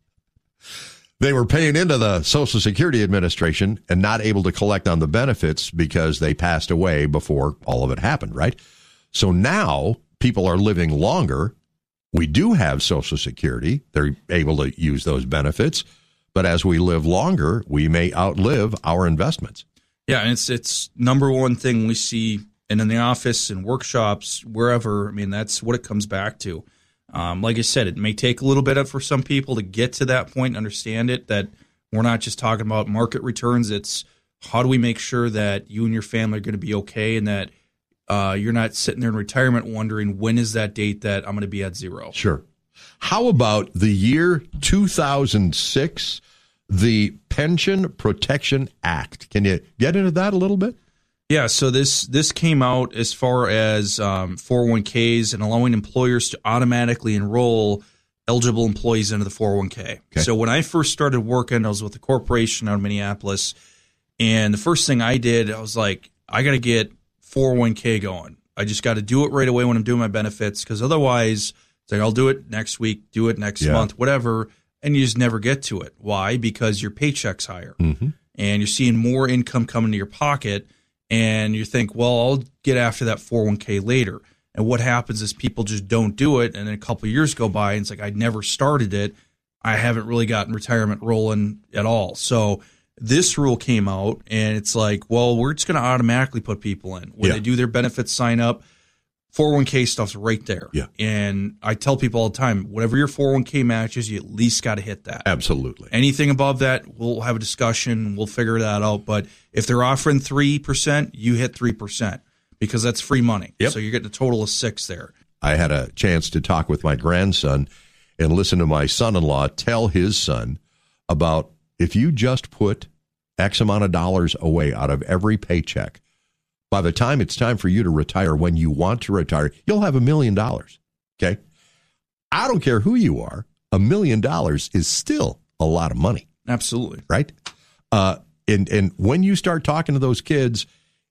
[SPEAKER 5] they were paying into the Social Security Administration and not able to collect on the benefits because they passed away before all of it happened, right? So now people are living longer. We do have Social Security. They're able to use those benefits. But as we live longer, we may outlive our investments.
[SPEAKER 6] Yeah, and it's it's number one thing we see and in the office and workshops, wherever. I mean, that's what it comes back to. Um, like I said, it may take a little bit for some people to get to that point and understand it, that we're not just talking about market returns. It's how do we make sure that you and your family are going to be okay, and that uh, you're not sitting there in retirement wondering, when is that date that I'm going to be at zero?
[SPEAKER 5] Sure. How about the year two thousand six, the Pension Protection Act? Can you get into that a little bit?
[SPEAKER 6] Yeah, so this this came out as far as um, four oh one k's and allowing employers to automatically enroll eligible employees into the four oh one k.
[SPEAKER 5] Okay.
[SPEAKER 6] So when I first started working, I was with a corporation out of Minneapolis, and the first thing I did, I was like, I got to get four oh one k going. I just got to do it right away when I'm doing my benefits, because otherwise, it's like, I'll do it next week, do it next
[SPEAKER 5] Yeah.
[SPEAKER 6] month, whatever, and you just never get to it. Why? Because your paycheck's higher,
[SPEAKER 5] Mm-hmm.
[SPEAKER 6] and you're seeing more income coming to your pocket, and you think, well, I'll get after that four oh one k later. And what happens is people just don't do it, and then a couple of years go by, and it's like, I never started it. I haven't really gotten retirement rolling at all. So this rule came out, and it's like, well, we're just going to automatically put people in. When
[SPEAKER 5] Yeah.
[SPEAKER 6] they do their benefits sign up, four oh one k stuff's right there.
[SPEAKER 5] Yeah.
[SPEAKER 6] And I tell people all the time, whatever your four oh one k matches, you at least got to hit that.
[SPEAKER 5] Absolutely.
[SPEAKER 6] Anything above that, we'll have a discussion. We'll figure that out. But if they're offering three percent, you hit three percent because that's free money.
[SPEAKER 5] Yep.
[SPEAKER 6] So you're getting a total of six there.
[SPEAKER 5] I had a chance to talk with my grandson and listen to my son-in-law tell his son about, if you just put X amount of dollars away out of every paycheck, by the time it's time for you to retire, when you want to retire, you'll have a million dollars. Okay? I don't care who you are. A million dollars is still a lot of money.
[SPEAKER 6] Absolutely.
[SPEAKER 5] Right? Uh, and, and when you start talking to those kids,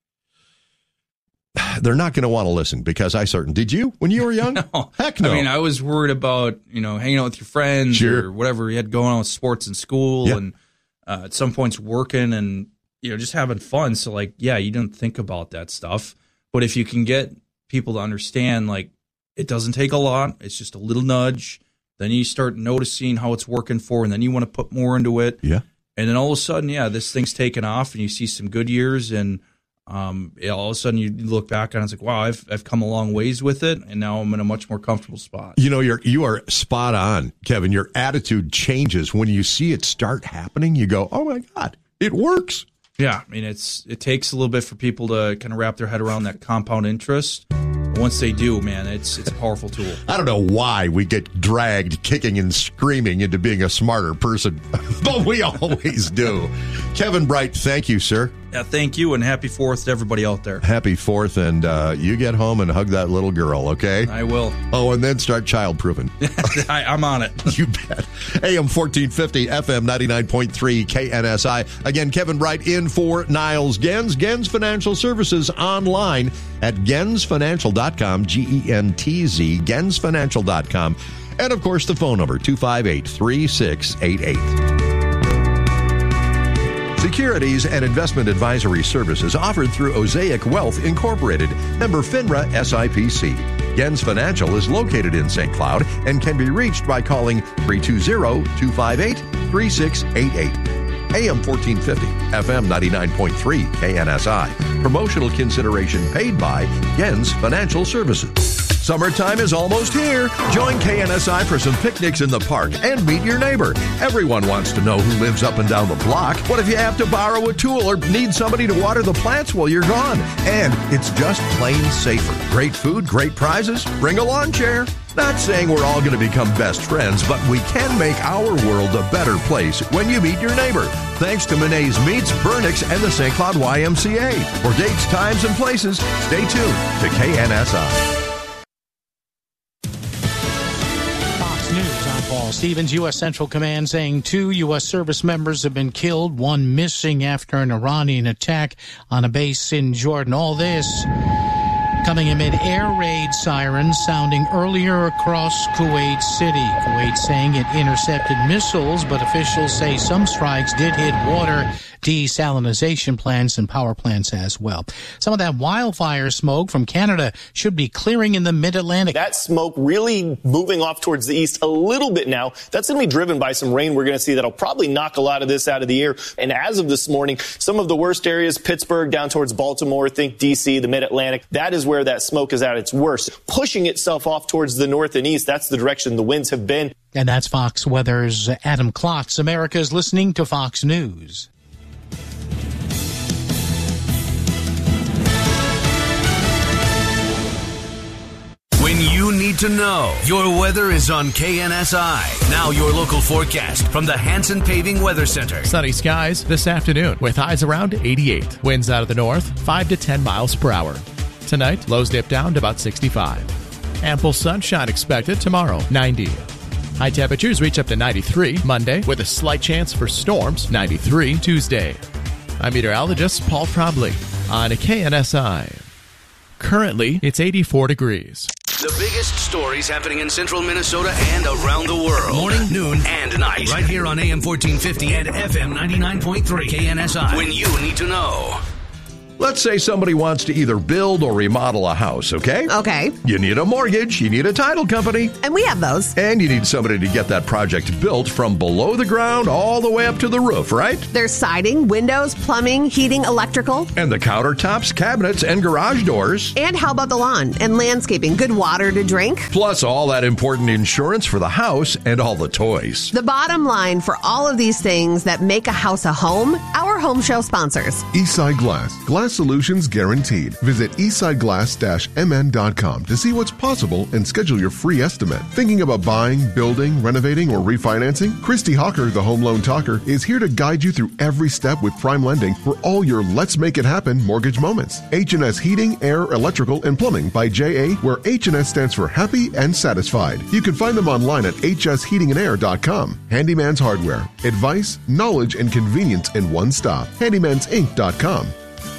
[SPEAKER 5] they're not going to want to listen, because I certain did you when you were young?
[SPEAKER 6] No.
[SPEAKER 5] Heck no.
[SPEAKER 6] I mean, I was worried about, you know, hanging out with your friends
[SPEAKER 5] Sure.
[SPEAKER 6] or whatever you had going on with sports in school,
[SPEAKER 5] Yeah.
[SPEAKER 6] and uh, at some points working and, you know, just having fun. So, like, yeah, you don't think about that stuff. But if you can get people to understand, like, it doesn't take a lot. It's just a little nudge. Then you start noticing how it's working for, and then you want to put more into it.
[SPEAKER 5] Yeah.
[SPEAKER 6] And then all of a sudden, yeah, this thing's taken off, and you see some good years, and um, yeah, all of a sudden you look back on it, and it's like, wow, I've I've come a long ways with it, and now I'm in a much more comfortable spot.
[SPEAKER 5] You know, you're you are spot on, Kevin. Your attitude changes when you see it start happening. You go, oh my God, it works.
[SPEAKER 6] Yeah, I mean, it's it takes a little bit for people to kind of wrap their head around that compound interest. But once they do, man, it's it's a powerful tool.
[SPEAKER 5] I don't know why we get dragged kicking and screaming into being a smarter person, but we always do. Kevin Bright, thank you, sir.
[SPEAKER 6] Yeah, thank you, and happy Fourth to everybody out there.
[SPEAKER 5] Happy Fourth, and uh, you get home and hug that little girl, okay?
[SPEAKER 6] I will.
[SPEAKER 5] Oh, and then start child-proofing.
[SPEAKER 6] I, I'm on it.
[SPEAKER 5] You bet. A M fourteen fifty, F M ninety-nine point three, K N S I. Again, Kevin Bright in for Niles Gens. Gens Financial Services online at gens financial dot com, G E N T Z, gens financial dot com. And, of course, the phone number, two five eight, three six eight eight. Securities and investment advisory services offered through Osaic Wealth Incorporated, member FINRA S I P C.
[SPEAKER 3] Gens Financial is located in Saint Cloud and can be reached by calling three two zero, two five eight, three six eight eight. A M fourteen fifty, F M ninety-nine point three, K N S I. Promotional consideration paid by Gens Financial Services. Summertime is almost here. Join K N S I for some picnics in the park and meet your neighbor. Everyone wants to know who lives up and down the block. What if you have to borrow a tool or need somebody to water the plants while you're gone? And it's just plain safer. Great food, great prizes. Bring a lawn chair. Not saying we're all going to become best friends, but we can make our world a better place when you meet your neighbor. Thanks to Monet's Meats, Burnix, and the Saint Cloud Y M C A. For dates, times, and places, stay tuned to K N S I.
[SPEAKER 4] News, I'm Paul Stevens. U S. Central Command saying two U S service members have been killed, one missing after an Iranian attack on a base in Jordan. All this coming amid air raid sirens sounding earlier across Kuwait City. Kuwait saying it intercepted missiles, but officials say some strikes did hit water desalination plants and power plants as well. Some of that wildfire smoke from Canada should be clearing in the mid-Atlantic.
[SPEAKER 7] That smoke really moving off towards the east a little bit now. That's going to be driven by some rain we're going to see that'll probably knock a lot of this out of the air. And as of this morning, some of the worst areas, Pittsburgh down towards Baltimore, think D C, the mid-Atlantic, that is where that smoke is at its worst. Pushing itself off towards the north and east, that's the direction the winds have been.
[SPEAKER 4] And that's Fox Weather's Adam Klotz. America's listening to Fox News.
[SPEAKER 14] When you need to know, your weather is on K N S I. Now your local forecast from the Hanson Paving Weather Center.
[SPEAKER 2] Sunny skies this afternoon with highs around eighty-eight. Winds out of the north, five to ten miles per hour. Tonight, lows dip down to about sixty-five. Ample sunshine expected tomorrow, ninety. High temperatures reach up to ninety-three Monday with a slight chance for storms, ninety-three Tuesday. I'm meteorologist Paul Trombley on K N S I. Currently, it's eighty-four degrees.
[SPEAKER 14] The biggest stories happening in central Minnesota and around the world. Morning, noon, and night. Right here on A M fourteen fifty and F M ninety-nine point three K N S I. When you need to know.
[SPEAKER 3] Let's say somebody wants to either build or remodel a house, okay?
[SPEAKER 8] Okay.
[SPEAKER 3] You need a mortgage, you need a title company.
[SPEAKER 8] And we have those.
[SPEAKER 3] And you need somebody to get that project built from below the ground all the way up to the roof, right?
[SPEAKER 8] There's siding, windows, plumbing, heating, electrical.
[SPEAKER 3] And the countertops, cabinets, and garage doors.
[SPEAKER 8] And how about the lawn and landscaping? Good water to drink.
[SPEAKER 3] Plus all that important insurance for the house and all the toys.
[SPEAKER 8] The bottom line for all of these things that make a house a home, our home show sponsors.
[SPEAKER 9] Eastside Glass. Glass solutions guaranteed. Visit eastside glass dash m n dot com to see what's possible and schedule your free estimate. Thinking about buying, building, renovating, or refinancing? Christy Hawker, the Home Loan Talker, is here to guide you through every step with prime lending for all your Let's Make It Happen mortgage moments. H and S Heating, Air, Electrical, and Plumbing by J A, where H and S stands for Happy and Satisfied. You can find them online at h s heating and air dot com. Handyman's Hardware. Advice, knowledge, and convenience in one stop. handymans inc dot com.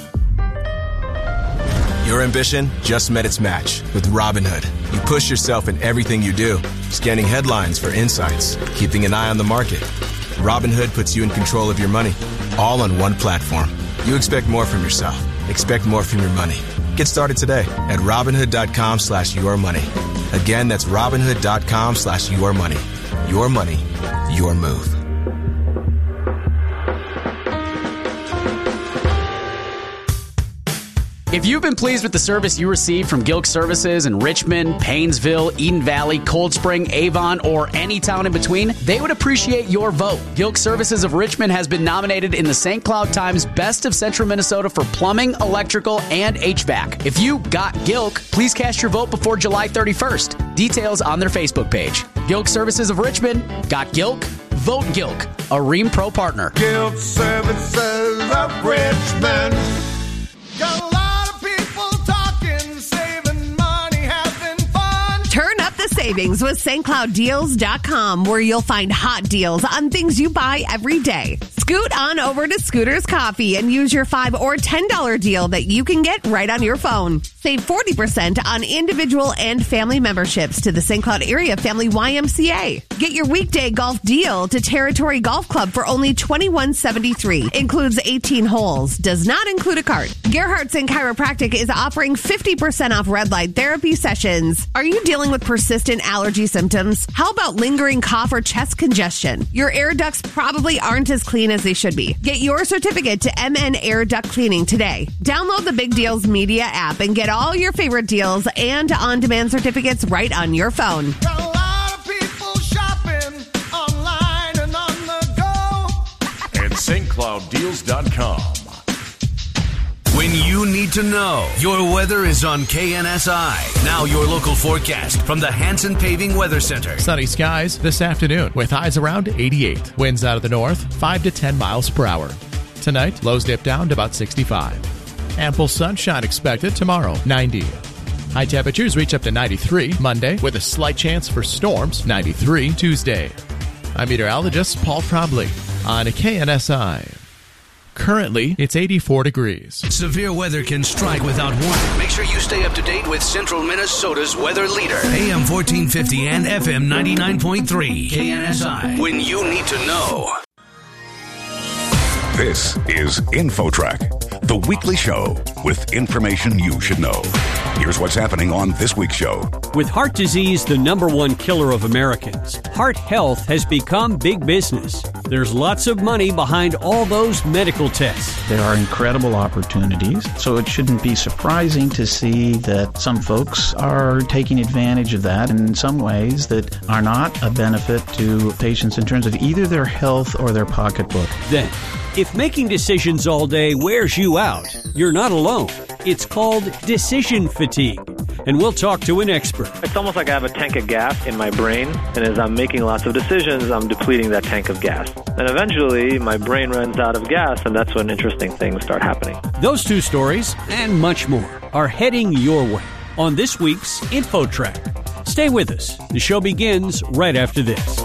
[SPEAKER 10] Your ambition just met its match with Robinhood. You push yourself in everything you do, scanning headlines for insights, keeping an eye on the market. Robinhood puts you in control of your money, all on one platform. You expect more from yourself. Expect more from your money. Get started today at Robinhood.com slash your money. Again, that's Robinhood.com slash your money. Your money, your move.
[SPEAKER 22] If you've been pleased with the service you received from Gilk Services in Richmond, Paynesville, Eden Valley, Cold Spring, Avon, or any town in between, they would appreciate your vote. Gilk Services of Richmond has been nominated in the Saint Cloud Times Best of Central Minnesota for plumbing, electrical, and H V A C. If you got Gilk, please cast your vote before July thirty-first. Details on their Facebook page. Gilk Services of Richmond. Got Gilk? Vote Gilk, a Ream Pro partner.
[SPEAKER 23] Gilk Services of Richmond. Got a lot of people talking, saving money, having fun.
[SPEAKER 8] Turn up the savings with Saint Cloud Deals dot com, where you'll find hot deals on things you buy every day. Scoot on over to Scooter's Coffee and use your five dollars or ten dollars deal that you can get right on your phone. Save forty percent on individual and family memberships to the Saint Cloud Area Family Y M C A. Get your weekday golf deal to Territory Golf Club for only twenty-one dollars and seventy-three cents. Includes eighteen holes. Does not include a cart. Gerhardt's and Chiropractic is offering fifty percent off red light therapy sessions. Are you dealing with persistent allergy symptoms? How about lingering cough or chest congestion? Your air ducts probably aren't as clean as they should be. Get your certificate to M N Air Duct Cleaning today. Download the Big Deals Media app and get all your favorite deals and on-demand certificates right on your phone.
[SPEAKER 23] Got a lot of people shopping online and on the go.
[SPEAKER 14] And Saint Cloud Deals dot com. When you need to know, your weather is on K N S I. Now your local forecast from the Hanson Paving Weather Center.
[SPEAKER 2] Sunny skies this afternoon with highs around eighty-eight. Winds out of the north, five to ten miles per hour. Tonight, lows dip down to about sixty-five. Ample sunshine expected tomorrow, ninety. High temperatures reach up to ninety-three Monday with a slight chance for storms, ninety-three Tuesday. I'm meteorologist Paul Trombley on K N S I. Currently, it's eighty-four degrees.
[SPEAKER 14] Severe weather can strike without warning. Make sure you stay up to date with Central Minnesota's weather leader. A M fourteen fifty and F M ninety-nine point three. K N S I. When you need to know.
[SPEAKER 11] This is InfoTrack, the weekly show with information you should know. Here's what's happening on this week's show.
[SPEAKER 13] With heart disease the number one killer of Americans, heart health has become big business. There's lots of money behind all those medical tests.
[SPEAKER 16] There are incredible opportunities, so it shouldn't be surprising to see that some folks are taking advantage of that in some ways that are not a benefit to patients in terms of either their health or their pocketbook.
[SPEAKER 13] Then, if making decisions all day wears you out, you're not alone. It's called decision fatigue, and we'll talk to an expert.
[SPEAKER 17] It's almost like I have a tank of gas in my brain, and as I'm making lots of decisions, I'm depleting that tank of gas. And eventually, my brain runs out of gas, and that's when interesting things start happening.
[SPEAKER 13] Those two stories, and much more, are heading your way on this week's InfoTrack. Stay with us. The show begins right after this.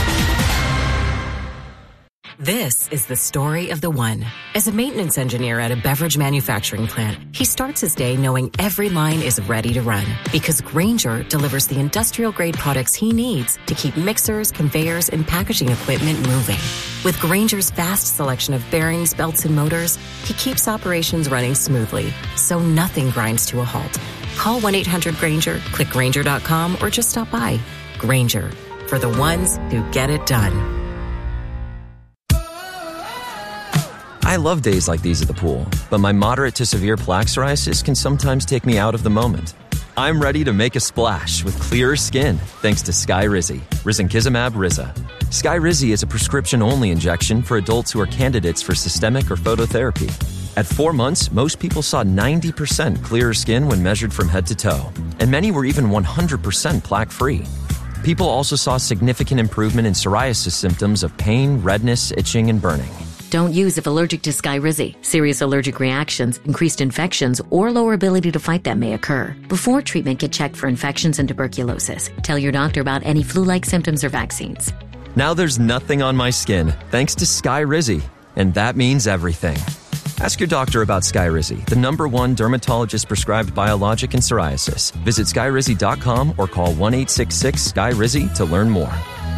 [SPEAKER 18] This is the story of the one. As a maintenance engineer at a beverage manufacturing plant, he starts his day knowing every line is ready to run because Grainger delivers the industrial-grade products he needs to keep mixers, conveyors, and packaging equipment moving. With Grainger's vast selection of bearings, belts, and motors, he keeps operations running smoothly, so nothing grinds to a halt. Call one eight hundred Grainger, click Grainger dot com, or just stop by. Grainger, for the ones who get it done.
[SPEAKER 19] I love days like these at the pool, but my moderate to severe plaque psoriasis can sometimes take me out of the moment. I'm ready to make a splash with clearer skin thanks to Skyrizi, risankizumab Riza. Skyrizi is a prescription-only injection for adults who are candidates for systemic or phototherapy. At four months, most people saw ninety percent clearer skin when measured from head to toe, and many were even one hundred percent plaque-free. People also saw significant improvement in psoriasis symptoms of pain, redness, itching, and burning.
[SPEAKER 21] Don't use if allergic to Skyrizi. Serious allergic reactions, increased infections, or lower ability to fight them may occur. Before treatment, get checked for infections and tuberculosis. Tell your doctor about any flu-like symptoms or vaccines.
[SPEAKER 19] Now there's nothing on my skin thanks to Skyrizi, and that means everything. Ask your doctor about Skyrizi, the number one dermatologist-prescribed biologic in psoriasis. Visit Skyrizi dot com or call one eight six six Sky Rizi to learn more.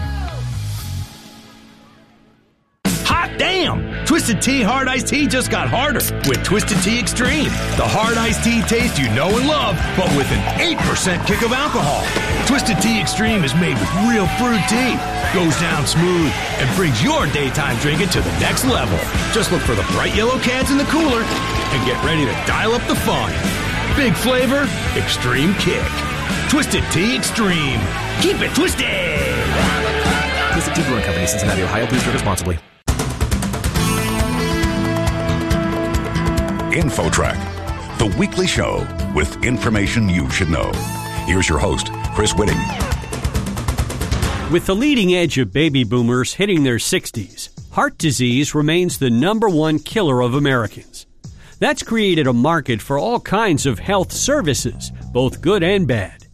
[SPEAKER 28] Damn! Twisted Tea Hard Iced Tea just got harder with Twisted Tea Extreme. The hard iced tea taste you know and love, but with an eight percent kick of alcohol. Twisted Tea Extreme is made with real fruit tea, goes down smooth, and brings your daytime drinking to the next level. Just look for the bright yellow cans in the cooler and get ready to dial up the fun. Big flavor, extreme kick. Twisted Tea Extreme. Keep it twisted!
[SPEAKER 29] Twisted Tea Brewing Company, Cincinnati, Ohio. Please drink responsibly.
[SPEAKER 11] InfoTrack, the weekly show with information you should know. Here's your host, Chris Whitting.
[SPEAKER 13] With the leading edge of baby boomers hitting their sixties, heart disease remains the number one killer of Americans. That's created a market for all kinds of health services, both good and bad.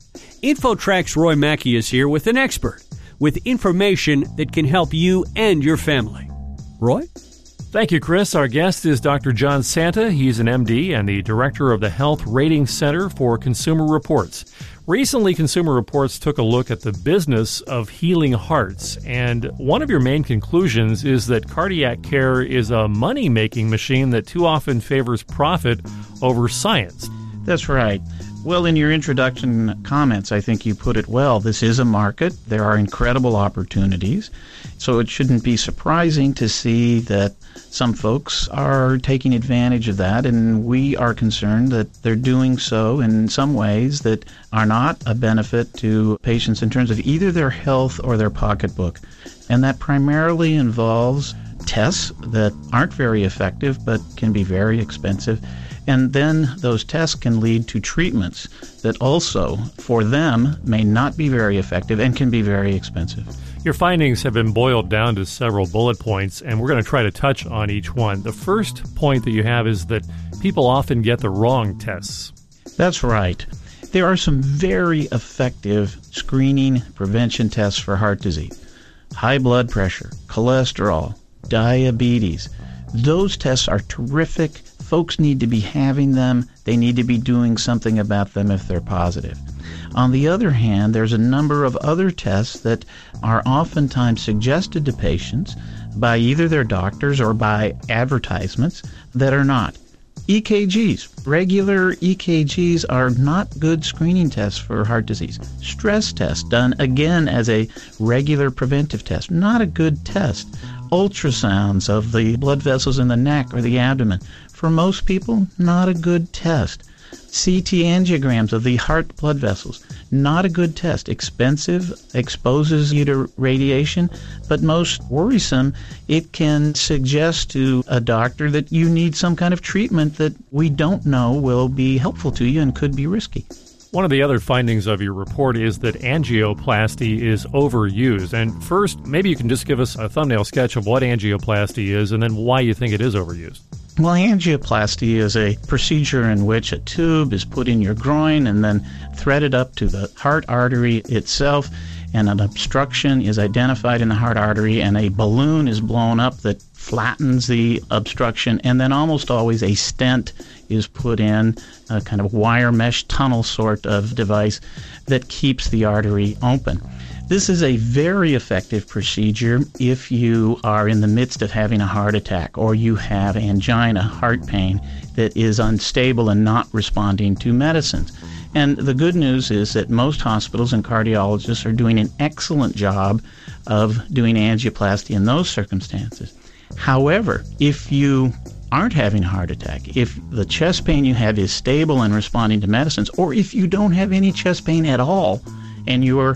[SPEAKER 13] InfoTrack's Roy Mackey is here with an expert with information that can help you and your family. Roy?
[SPEAKER 1] Thank you, Chris. Our guest is Doctor John Santa. He's an M D and the director of the Health Rating Center for Consumer Reports. Recently, Consumer Reports took a look at the business of healing hearts, and one of your main conclusions is that cardiac care is a money-making machine that too often favors profit over science.
[SPEAKER 16] That's right. Well, in your introduction comments, I think you put it well. This is a market. There are incredible opportunities. So it shouldn't be surprising to see that some folks are taking advantage of that, and we are concerned that they're doing so in some ways that are not a benefit to patients in terms of either their health or their pocketbook. And that primarily involves tests that aren't very effective but can be very expensive. And then those tests can lead to treatments that also, for them, may not be very effective and can be very expensive.
[SPEAKER 1] Your findings have been boiled down to several bullet points, and we're going to try to touch on each one. The first point that you have is that people often get the wrong tests.
[SPEAKER 16] That's right. There are some very effective screening prevention tests for heart disease. High blood pressure, cholesterol, diabetes. Those tests are terrific. Folks need to be having them. They need to be doing something about them if they're positive. On the other hand, there's a number of other tests that are oftentimes suggested to patients by either their doctors or by advertisements that are not. E K Gs. Regular E K Gs are not good screening tests for heart disease. Stress test, done again as a regular preventive test, not a good test. Ultrasounds of the blood vessels in the neck or the abdomen, for most people, not a good test. C T angiograms of the heart blood vessels, not a good test. Expensive, exposes you to radiation, but most worrisome, it can suggest to a doctor that you need some kind of treatment that we don't know will be helpful to you and could be risky.
[SPEAKER 1] One of the other findings of your report is that angioplasty is overused. And first, maybe you can just give us a thumbnail sketch of what angioplasty is and then why you think it is overused.
[SPEAKER 16] Well, angioplasty is a procedure in which a tube is put in your groin and then threaded up to the heart artery itself, and an obstruction is identified in the heart artery, and a balloon is blown up that flattens the obstruction, and then almost always a stent is put in, a kind of wire mesh tunnel sort of device that keeps the artery open. This is a very effective procedure if you are in the midst of having a heart attack or you have angina, heart pain, that is unstable and not responding to medicines. And the good news is that most hospitals and cardiologists are doing an excellent job of doing angioplasty in those circumstances. However, if you aren't having a heart attack, if the chest pain you have is stable and responding to medicines, or if you don't have any chest pain at all and you're